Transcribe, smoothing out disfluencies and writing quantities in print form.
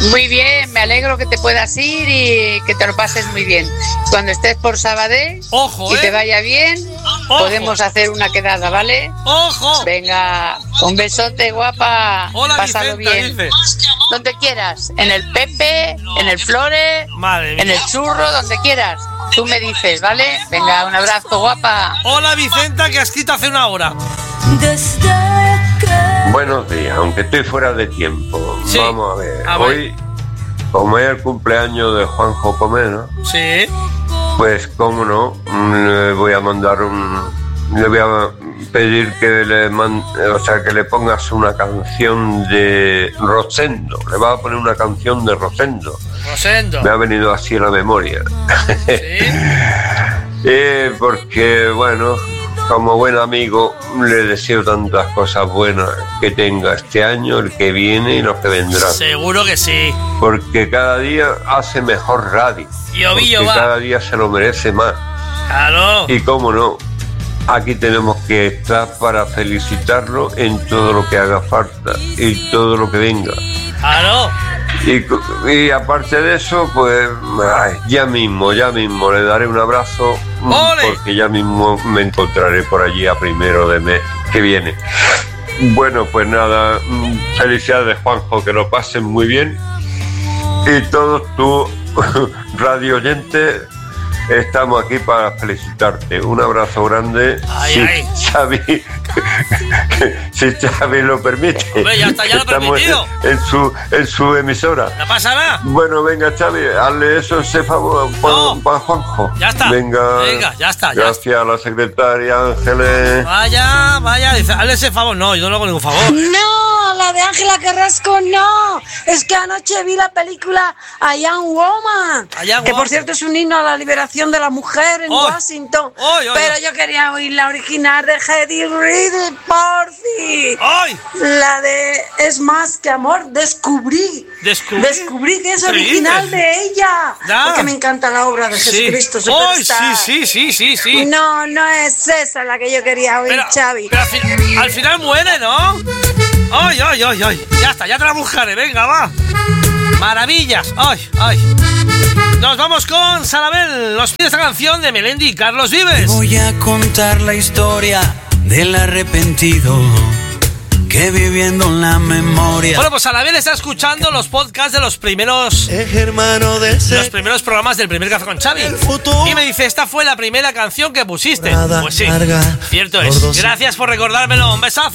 Muy bien, me alegro que te puedas ir y que te lo pases muy bien. Cuando estés por Sabadell y te vaya bien, podemos hacer una quedada, ¿vale? ¡Ojo! Venga, un besote, guapa. Hola, pásalo Vicenta, bien. dice. Donde quieras, en el Pepe, en el Flores, en el Churro, donde quieras. Tú me dices, ¿vale? Venga, un abrazo, guapa. Hola, Vicenta, que has escrito hace una hora. Buenos días, aunque estoy fuera de tiempo. Sí. Vamos a ver. Hoy, como es el cumpleaños de Juanjo Comeno, sí, pues cómo no, le voy a mandar le voy a pedir que que le pongas una canción de Rosendo. Le vas a poner una canción de Rosendo. Me ha venido así a la memoria. ¿Sí? Porque, bueno, como buen amigo, le deseo tantas cosas buenas que tenga este año, el que viene y los que vendrán. Seguro que sí. Porque cada día hace mejor radio. Porque cada día se lo merece más. Claro. Y cómo no, aquí tenemos que estar para felicitarlo en todo lo que haga falta y todo lo que venga. Claro. Y aparte de eso, pues ya mismo le daré un abrazo. ¡Ole! Porque ya mismo me encontraré por allí a primero de mes que viene. Bueno, pues nada, felicidades, Juanjo, que lo pasen muy bien. Y todos tus radio oyentes, estamos aquí para felicitarte. Un abrazo grande. Si Xavi lo permite. Hombre, ya está, ya lo he permitido. En su emisora. No pasa nada. Bueno, venga, Xavi, hazle ese favor para Juanjo. Ya está. Venga, ya está. Gracias a la secretaria Ángeles. Vaya, dice, hazle ese favor. No, yo no le hago ningún favor. No, la de Ángela Carrasco no. Es que anoche vi la película A Young Woman, que por cierto es un himno a la liberación de la mujer en Washington. Pero yo quería oír la original de Eddie Riddle, porfi. La de Es más que amor. Descubrí que es original de ella. Porque me encanta la obra de Jesucristo Superstar. Sí. No es esa la que yo quería oír, Xavi. Pero al final muere, ¿no? ¡Ay! Ya está, ya te la buscaré, venga, va. Maravillas. ¡Ay! Nos vamos con Salabel. Nos pide esta canción de Melendi y Carlos Vives. Voy a contar la historia del arrepentido que viviendo en la memoria. Bueno, pues Salabel está escuchando los podcasts de los primeros programas del primer Café con Xavi. Y me dice, esta fue la primera canción que pusiste. Pues sí, cierto es. Gracias por recordármelo. Un besazo.